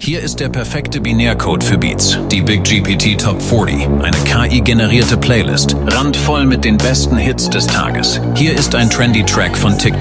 Hier ist der perfekte Binärcode für Beats, die Big GPT Top 40, eine KI-generierte Playlist, randvoll mit den besten Hits des Tages. Hier ist ein trendy Track von TikTok.